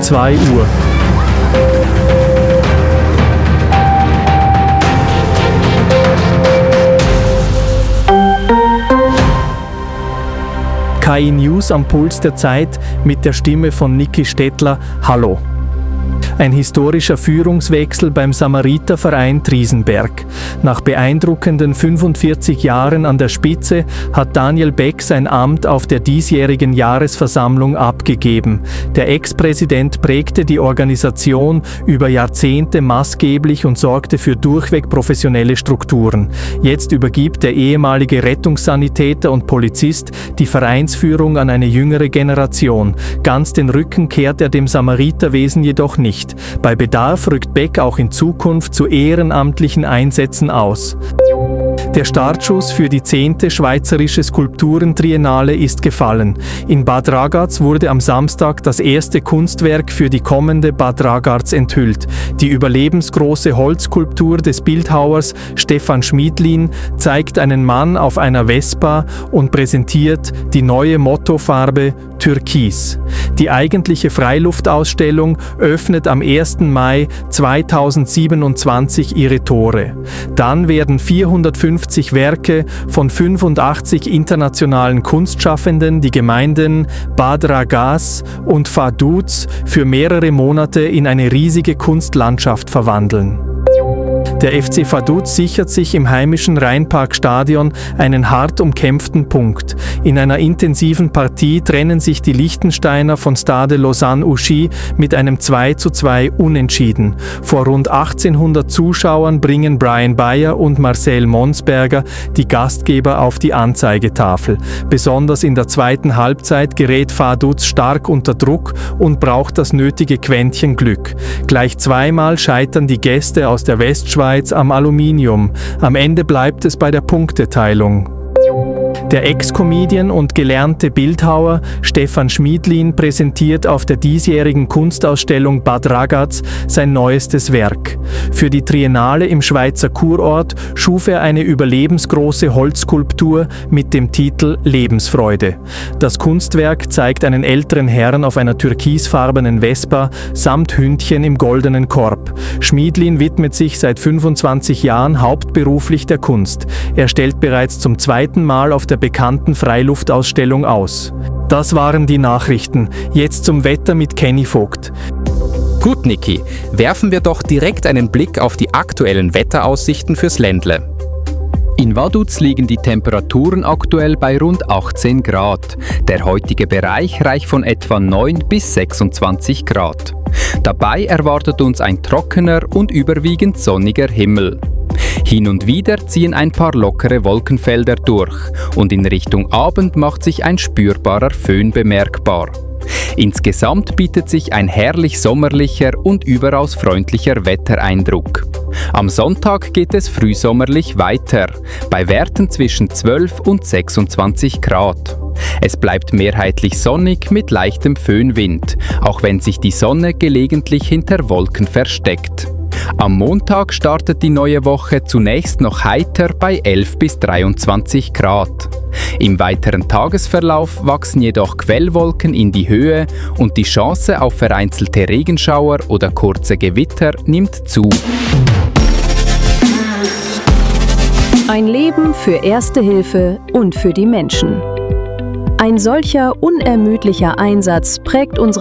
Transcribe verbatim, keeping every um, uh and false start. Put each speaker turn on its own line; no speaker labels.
zwei Uhr. K I News am Puls der Zeit mit der Stimme von Niki Stettler. Hallo. Ein historischer Führungswechsel beim Samariterverein Triesenberg. Nach beeindruckenden fünfundvierzig Jahren an der Spitze hat Daniel Beck sein Amt auf der diesjährigen Jahresversammlung abgegeben. Der Ex-Präsident prägte die Organisation über Jahrzehnte maßgeblich und sorgte für durchweg professionelle Strukturen. Jetzt übergibt der ehemalige Rettungssanitäter und Polizist die Vereinsführung an eine jüngere Generation. Ganz den Rücken kehrt er dem Samariterwesen jedoch nicht. Bei Bedarf rückt Beck auch in Zukunft zu ehrenamtlichen Einsätzen aus. Der Startschuss für die zehnte Schweizerische Skulpturentriennale ist gefallen. In Bad Ragaz wurde am Samstag das erste Kunstwerk für die kommende Bad Ragaz enthüllt. Die überlebensgroße Holzskulptur des Bildhauers Stefan Schmiedlin zeigt einen Mann auf einer Vespa und präsentiert die neue Mottofarbe Türkis. Die eigentliche Freiluftausstellung öffnet am ersten Mai zweitausendsiebenundzwanzig ihre Tore. Dann werden vierhundertfünfzig Werke von fünfundachtzig internationalen Kunstschaffenden die Gemeinden Bad Ragaz und Vaduz für mehrere Monate in eine riesige Kunstlandschaft verwandeln. Der F C Vaduz sichert sich im heimischen Rheinparkstadion einen hart umkämpften Punkt. In einer intensiven Partie trennen sich die Liechtensteiner von Stade Lausanne-Ouchy mit einem zwei zu zwei Unentschieden. Vor rund achtzehnhundert Zuschauern bringen Brian Bayer und Marcel Monsberger die Gastgeber auf die Anzeigetafel. Besonders in der zweiten Halbzeit gerät Vaduz stark unter Druck und braucht das nötige Quäntchen Glück. Gleich zweimal scheitern die Gäste aus der Westschweiz am Aluminium. Am Ende bleibt es bei der Punkteteilung. Der Ex-Comedian und gelernte Bildhauer Stefan Schmiedlin präsentiert auf der diesjährigen Kunstausstellung Bad Ragaz sein neuestes Werk. Für die Triennale im Schweizer Kurort schuf er eine überlebensgroße Holzskulptur mit dem Titel Lebensfreude. Das Kunstwerk zeigt einen älteren Herrn auf einer türkisfarbenen Vespa samt Hündchen im goldenen Korb. Schmiedlin widmet sich seit fünfundzwanzig Jahren hauptberuflich der Kunst. Er stellt bereits zum zweiten Mal auf der bekannten Freiluftausstellung aus. Das waren die Nachrichten. Jetzt zum Wetter mit Kenny Vogt.
Gut, Niki, werfen wir doch direkt einen Blick auf die aktuellen Wetteraussichten fürs Ländle. In Vaduz liegen die Temperaturen aktuell bei rund achtzehn Grad. Der heutige Bereich reicht von etwa neun bis sechsundzwanzig Grad. Dabei erwartet uns ein trockener und überwiegend sonniger Himmel. Hin und wieder ziehen ein paar lockere Wolkenfelder durch und in Richtung Abend macht sich ein spürbarer Föhn bemerkbar. Insgesamt bietet sich ein herrlich sommerlicher und überaus freundlicher Wettereindruck. Am Sonntag geht es frühsommerlich weiter, bei Werten zwischen zwölf und sechsundzwanzig Grad. Es bleibt mehrheitlich sonnig mit leichtem Föhnwind, auch wenn sich die Sonne gelegentlich hinter Wolken versteckt. Am Montag startet die neue Woche zunächst noch heiter bei elf bis dreiundzwanzig Grad. Im weiteren Tagesverlauf wachsen jedoch Quellwolken in die Höhe und die Chance auf vereinzelte Regenschauer oder kurze Gewitter nimmt zu.
Ein Leben für Erste Hilfe und für die Menschen. Ein solcher unermüdlicher Einsatz prägt unsere